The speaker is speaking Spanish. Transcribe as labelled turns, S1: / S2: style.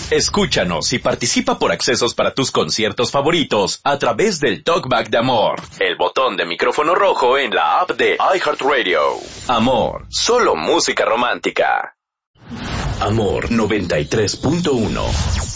S1: Escúchanos y participa por accesos para tus conciertos favoritos a través del Talkback de Amor, el botón de micrófono rojo en la app de iHeartRadio. Amor, solo música romántica. Amor 93.1